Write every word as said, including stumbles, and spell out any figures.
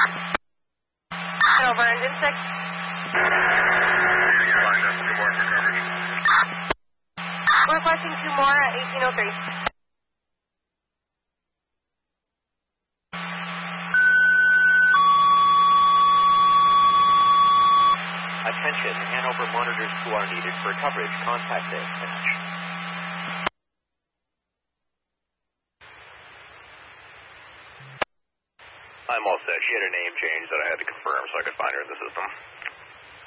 Over, engine six. We're requesting two more at eighteen oh three. Attention, Hanover monitors who are needed for coverage. Contact dispatch. I'm all set. She had a name change that I had to confirm so I could find her in the system.